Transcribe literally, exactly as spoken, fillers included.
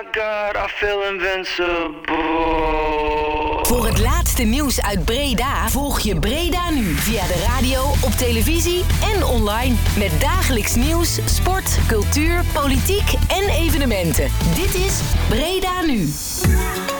God, I feel invincible. Voor het laatste nieuws uit Breda volg je Breda Nu via de radio, op televisie en online. Met dagelijks nieuws, sport, cultuur, politiek en evenementen. Dit is Breda Nu.